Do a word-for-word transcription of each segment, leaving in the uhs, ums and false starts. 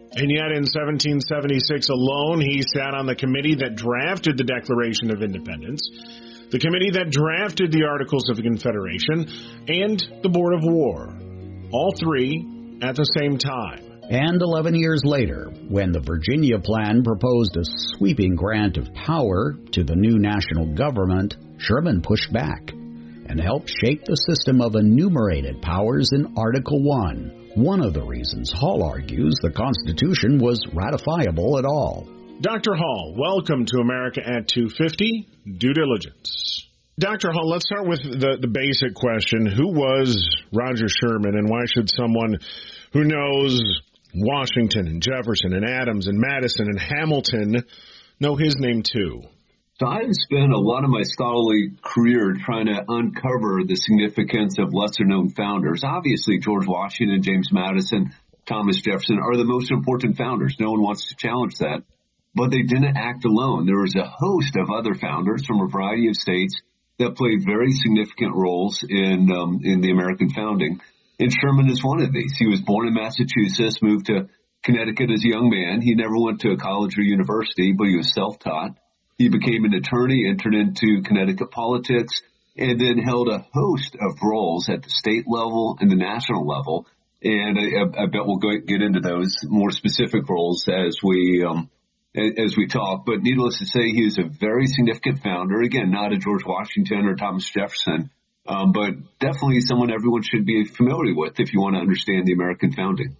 And yet in seventeen seventy-six alone, he sat on the committee that drafted the Declaration of Independence, the committee that drafted the Articles of Confederation, and the Board of War. All three at the same time. And eleven years later, when the Virginia Plan proposed a sweeping grant of power to the new national government, Sherman pushed back and helped shape the system of enumerated powers in Article one. One of the reasons Hall argues the Constitution was ratifiable at all. Doctor Hall, welcome to America at two fifty, Due Diligence. Doctor Hall, let's start with the, the basic question. Who was Roger Sherman, and why should someone who knows Washington and Jefferson and Adams and Madison and Hamilton know his name too? So I've spent a lot of my scholarly career trying to uncover the significance of lesser-known founders. Obviously, George Washington, James Madison, Thomas Jefferson are the most important founders. No one wants to challenge that. But they didn't act alone. There was a host of other founders from a variety of states that played very significant roles in um, in the American founding. And Sherman is one of these. He was born in Massachusetts, moved to Connecticut as a young man. He never went to a college or university, but he was self-taught. He became an attorney, entered into Connecticut politics, and then held a host of roles at the state level and the national level. And I, I bet we'll go, get into those more specific roles as we um, as we talk. But needless to say, he is a very significant founder. Again, not a George Washington or Thomas Jefferson, um, but definitely someone everyone should be familiar with if you want to understand the American founding.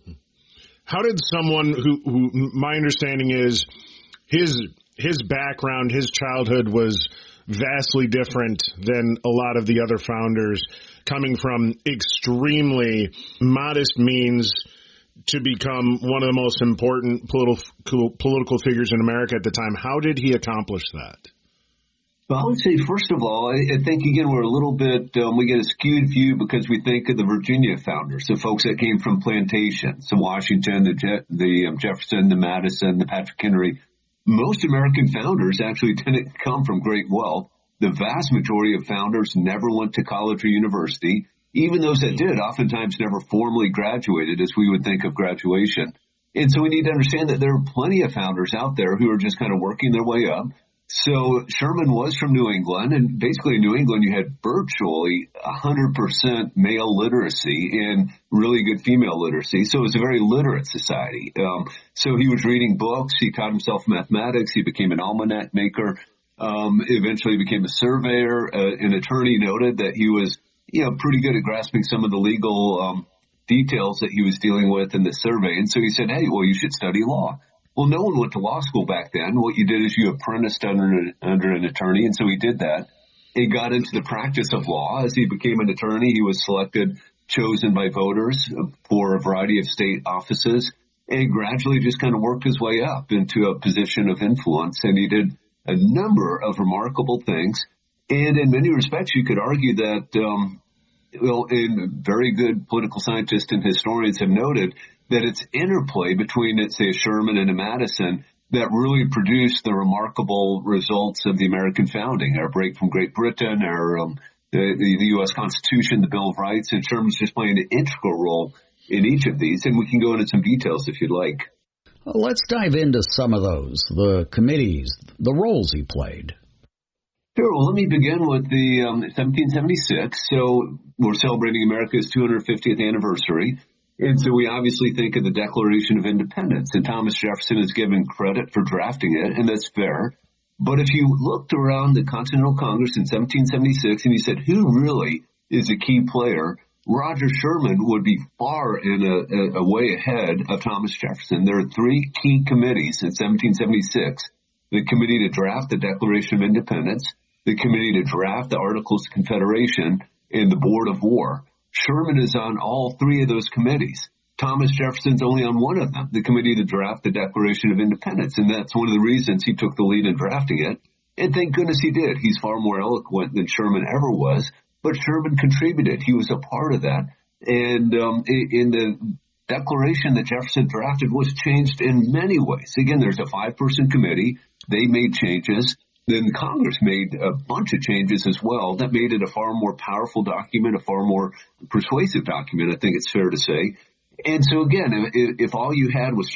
How did someone who, who my understanding is his his background, his childhood was vastly different than a lot of the other founders, coming from extremely modest means to become one of the most important political political figures in America at the time. How did he accomplish that? Well, I would say, first of all, I, I think, again, we're a little bit, um, we get a skewed view because we think of the Virginia founders, the folks that came from plantations, the Washington, the, Je- the um, Jefferson, the Madison, the Patrick Henry. Most American founders actually didn't come from great wealth. The vast majority of founders never went to college or university. Even those that did oftentimes never formally graduated as we would think of graduation. And so we need to understand that there are plenty of founders out there who are just kind of working their way up. So Sherman was from New England, and basically in New England you had virtually one hundred percent male literacy and really good female literacy. So it was a very literate society. Um, so he was reading books. He taught himself mathematics. He became an almanac maker. Um, eventually became a surveyor. Uh, an attorney noted that he was, you know, pretty good at grasping some of the legal um, details that he was dealing with in the survey. And so he said, hey, well, you should study law. Well, no one went to law school back then. What you did is you apprenticed under an, under an attorney, and so he did that. He got into the practice of law. As he became an attorney, he was selected, chosen by voters for a variety of state offices, and gradually just kind of worked his way up into a position of influence. And he did a number of remarkable things. And in many respects, you could argue that, um, well, and very good political scientists and historians have noted that it's interplay between, let's say, a Sherman and a Madison that really produced the remarkable results of the American founding, our break from Great Britain, our um, the, the U S Constitution, the Bill of Rights, and Sherman's just playing an integral role in each of these. And we can go into some details if you'd like. Well, let's dive into some of those, the committees, the roles he played. Sure. Well, let me begin with the um, seventeen seventy-six. So we're celebrating America's two hundred fiftieth anniversary. And so we obviously think of the Declaration of Independence, and Thomas Jefferson is given credit for drafting it, and that's fair. But if you looked around the Continental Congress in seventeen seventy-six and you said, who really is a key player, Roger Sherman would be far and a, a, a way ahead of Thomas Jefferson. There are three key committees in seventeen seventy-six, the committee to draft the Declaration of Independence, the committee to draft the Articles of Confederation, and the Board of War. Sherman is on all three of those committees. Thomas Jefferson's only on one of them, the committee to draft the Declaration of Independence, and that's one of the reasons he took the lead in drafting it. And thank goodness he did. He's far more eloquent than Sherman ever was, but Sherman contributed. He was a part of that. And um, in the Declaration that Jefferson drafted was changed in many ways. Again, there's a five-person committee. They made changes. Then Congress made a bunch of changes as well that made it a far more powerful document, a far more persuasive document, I think it's fair to say. And so, again, if, if all you had was